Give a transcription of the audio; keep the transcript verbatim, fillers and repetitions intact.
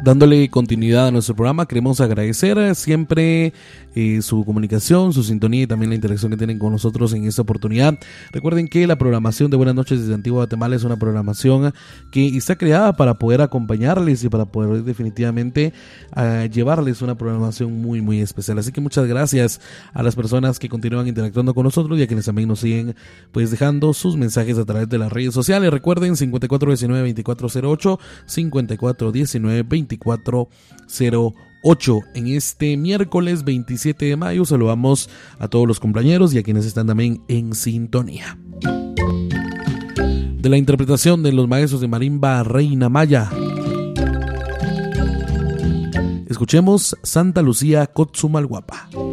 Dándole continuidad a nuestro programa, queremos agradecer siempre eh, su comunicación, su sintonía y también la interacción que tienen con nosotros en esta oportunidad. Recuerden que la programación de Buenas Noches desde Antigua Guatemala es una programación que está creada para poder acompañarles y para poder definitivamente uh, llevarles una programación muy muy especial. Así que muchas gracias a las personas que continúan interactuando con nosotros y a quienes también nos siguen pues dejando sus mensajes a través de las redes sociales. Recuerden cincuenta y cuatro diecinueve veinticuatro cero ocho, cincuenta y cuatro diecinueve veinticuatro cero ocho. En este miércoles veintisiete de mayo saludamos a todos los compañeros y a quienes están también en sintonía. De la interpretación de los maestros de marimba Reina Maya, escuchemos Santa Lucía Cotzumalguapa.